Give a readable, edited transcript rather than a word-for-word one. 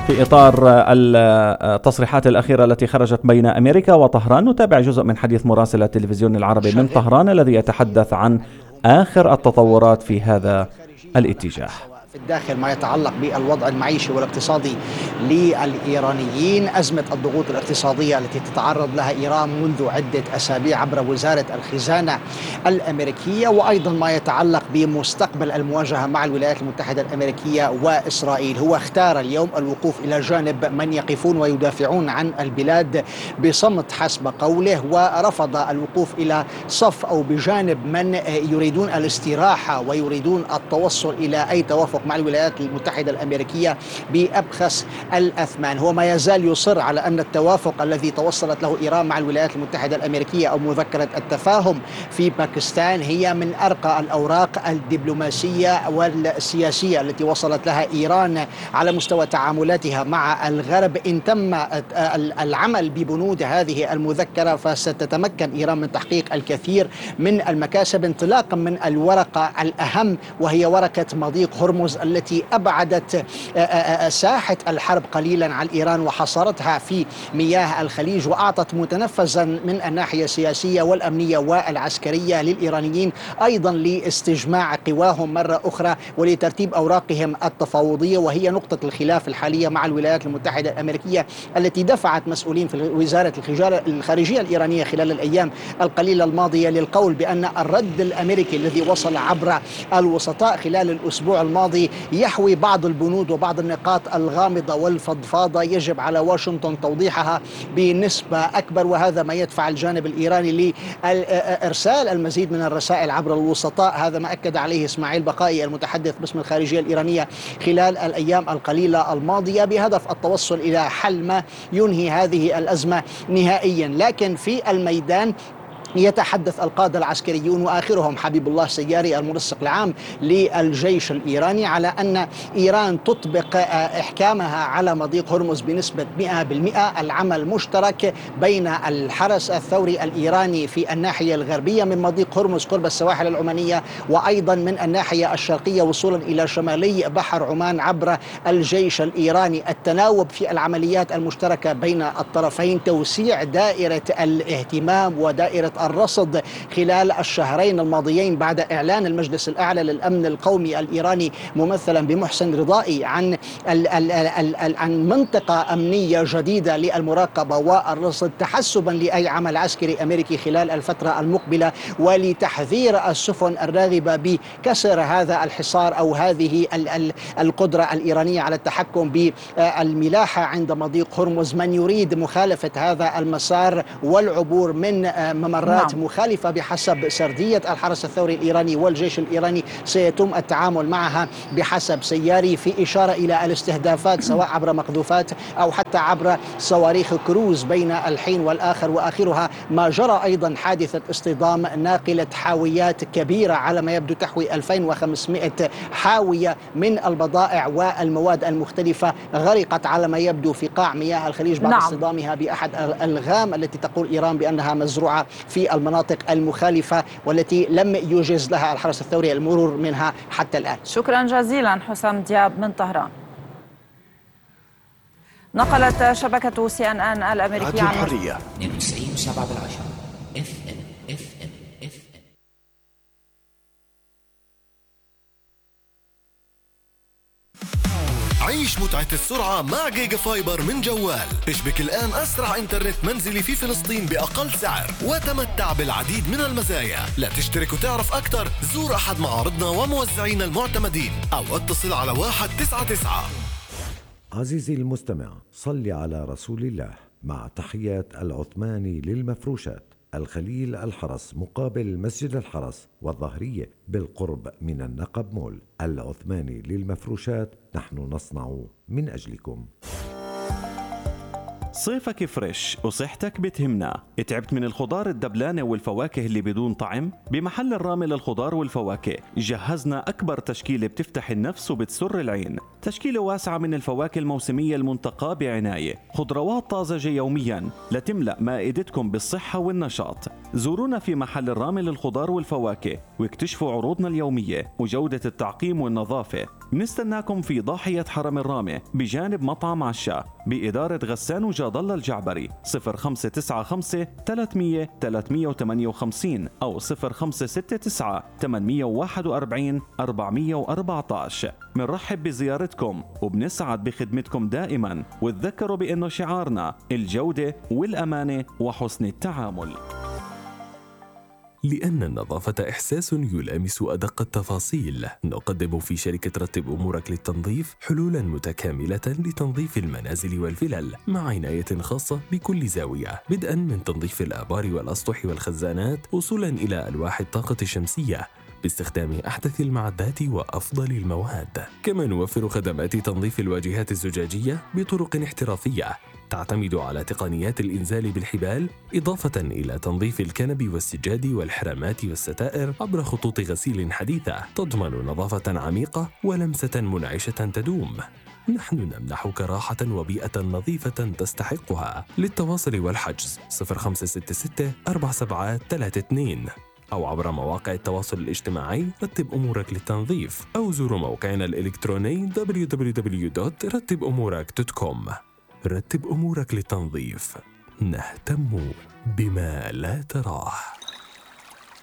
في إطار التصريحات الأخيرة التي خرجت بين أمريكا وطهران، نتابع جزء من حديث مراسل التلفزيون العربي من طهران الذي يتحدث عن آخر التطورات في هذا الاتجاه. في الداخل ما يتعلق بالوضع المعيشي والاقتصادي للإيرانيين، أزمة الضغوط الاقتصادية التي تتعرض لها إيران منذ عدة أسابيع عبر وزارة الخزانة الأمريكية، وأيضا ما يتعلق بمستقبل المواجهة مع الولايات المتحدة الأمريكية وإسرائيل. هو اختار اليوم الوقوف إلى جانب من يقفون ويدافعون عن البلاد بصمت حسب قوله، ورفض الوقوف إلى صف أو بجانب من يريدون الاستراحة ويريدون التوصل إلى أي توافق مع الولايات المتحدة الأمريكية بأبخس الأثمان. هو ما يزال يصر على أن التوافق الذي توصلت له إيران مع الولايات المتحدة الأمريكية أو مذكرة التفاهم في باكستان هي من أرقى الأوراق الدبلوماسية والسياسية التي وصلت لها إيران على مستوى تعاملاتها مع الغرب. إن تم العمل ببنود هذه المذكرة فستتمكن إيران من تحقيق الكثير من المكاسب، انطلاقا من الورقة الأهم وهي ورقة مضيق هرمز التي أبعدت ساحة الحرب قليلا عن إيران وحصرتها في مياه الخليج، وأعطت متنفذا من الناحية السياسية والأمنية والعسكرية للإيرانيين، أيضا لاستجماع قواهم مرة أخرى ولترتيب أوراقهم التفاوضية، وهي نقطة الخلاف الحالية مع الولايات المتحدة الأمريكية التي دفعت مسؤولين في وزارة الخارجية الإيرانية خلال الأيام القليلة الماضية للقول بأن الرد الأمريكي الذي وصل عبر الوسطاء خلال الأسبوع الماضي يحوي بعض البنود وبعض النقاط الغامضة والفضفاضة يجب على واشنطن توضيحها بنسبة أكبر، وهذا ما يدفع الجانب الإيراني لإرسال المزيد من الرسائل عبر الوسطاء. هذا ما أكد عليه إسماعيل بقائي المتحدث باسم الخارجية الإيرانية خلال الأيام القليلة الماضية بهدف التوصل إلى حل ما ينهي هذه الأزمة نهائيا. لكن في الميدان يتحدث القادة العسكريون وآخرهم حبيب الله سياري المنسق العام للجيش الإيراني على أن إيران تطبق إحكامها على مضيق هرمز بنسبة 100%. العمل مشترك بين الحرس الثوري الإيراني في الناحية الغربية من مضيق هرمز قرب السواحل العمانية، وأيضا من الناحية الشرقية وصولا إلى شمالي بحر عمان عبر الجيش الإيراني. التناوب في العمليات المشتركة بين الطرفين، توسيع دائرة الاهتمام ودائرة الرصد خلال الشهرين الماضيين بعد إعلان المجلس الأعلى للأمن القومي الإيراني ممثلا بمحسن رضائي عن منطقة أمنية جديدة للمراقبة والرصد تحسبا لأي عمل عسكري أمريكي خلال الفترة المقبلة، ولتحذير السفن الراغبة بكسر هذا الحصار أو هذه القدرة الإيرانية على التحكم بالملاحة عند مضيق هرمز. من يريد مخالفة هذا المسار والعبور من ممرات مخالفة بحسب سردية الحرس الثوري الإيراني والجيش الإيراني سيتم التعامل معها بحسب سياري، في إشارة إلى الاستهدافات سواء عبر مقذوفات أو حتى عبر صواريخ كروز بين الحين والآخر. وآخرها ما جرى أيضا حادثة اصطدام ناقلة حاويات كبيرة على ما يبدو تحوي 2500 حاوية من البضائع والمواد المختلفة، غرقت على ما يبدو في قاع مياه الخليج بعد اصطدامها بأحد الألغام التي تقول إيران بأنها مزروعة في المناطق المخالفة والتي لم يجز لها الحرس الثوري المرور منها حتى الآن. شكرا جزيلا حسام دياب من طهران. نقلت شبكة CNN الأمريكية عن الحرية 92.7 FM. عيش متعة السرعة مع جيجا فايبر من جوال. اشبك الآن أسرع إنترنت منزلي في فلسطين بأقل سعر وتمتع بالعديد من المزايا. لا تشترك وتعرف أكثر، زور أحد معارضنا وموزعين المعتمدين أو اتصل على 199. عزيزي المستمع، صل على رسول الله. مع تحيات العثماني للمفروشات، الخليل الحرس مقابل مسجد الحرس والظهرية بالقرب من النقب مول. العثماني للمفروشات، نحن نصنع من أجلكم. صيفك فريش وصحتك بتهمنا. تعبت من الخضار الدبلانة والفواكه اللي بدون طعم؟ بمحل الرامي للخضار والفواكه جهزنا أكبر تشكيلة بتفتح النفس وبتسر العين. تشكيلة واسعة من الفواكه الموسمية المنتقاة بعناية، خضروات طازجة يوميا لتملأ مائدتكم بالصحة والنشاط. زورونا في محل الرامي للخضار والفواكه واكتشفوا عروضنا اليومية وجودة التعقيم والنظافة. نستناكم في ضاحية حرم الرامة بجانب مطعم عشاء بإدارة غسان وجاد الله الجعبري. 0595 300 358 أو 0569 841 414. منرحب بزيارتكم وبنسعد بخدمتكم دائما، وتذكروا بأنه شعارنا الجودة والأمانة وحسن التعامل. لأن النظافة إحساس يلامس أدق التفاصيل، نقدم في شركة رتب أمورك للتنظيف حلولاً متكاملة لتنظيف المنازل والفلل مع عناية خاصة بكل زاوية، بدءاً من تنظيف الآبار والأسطح والخزانات وصولاً إلى ألواح الطاقة الشمسية باستخدام أحدث المعدات وأفضل المواد. كما نوفر خدمات تنظيف الواجهات الزجاجية بطرق احترافية تعتمد على تقنيات الإنزال بالحبال، إضافة إلى تنظيف الكنب والسجاد والحرامات والستائر عبر خطوط غسيل حديثة تضمن نظافة عميقة ولمسة منعشة تدوم. نحن نمنحك راحة وبيئة نظيفة تستحقها. للتواصل والحجز 0566 4732 أو عبر مواقع التواصل الاجتماعي رتب أمورك للتنظيف، أو زوروا موقعنا الإلكتروني www.رتبأمورك.com. رتب أمورك للتنظيف، نهتم بما لا تراه.